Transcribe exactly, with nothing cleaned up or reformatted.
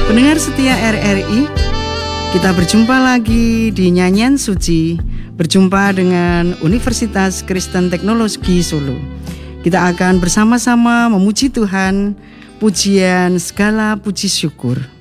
Pendengar setia R R I, kita berjumpa lagi di Nyanyian Suci, berjumpa dengan Universitas Kristen Teknologi Solo. Kita akan bersama-sama memuji Tuhan, pujian segala puji syukur.